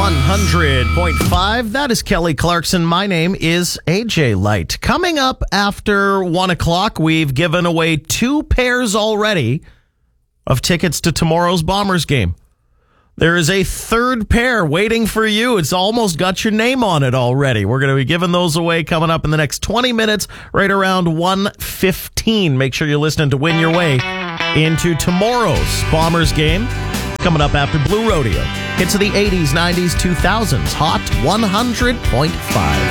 100.5. That is Kelly Clarkson. My name is AJ Light. Coming up after 1 o'clock, we've given away 2 pairs already of tickets to tomorrow's Bombers game. There is a 3rd pair waiting for you. It's almost got your name on it already. We're going to be giving those away coming up in the next 20 minutes, right around 1:15. Make sure you're listening to win your way into tomorrow's Bombers game. Coming up after Blue Rodeo. Hits of the 80s, 90s, 2000s. Hot 100.5.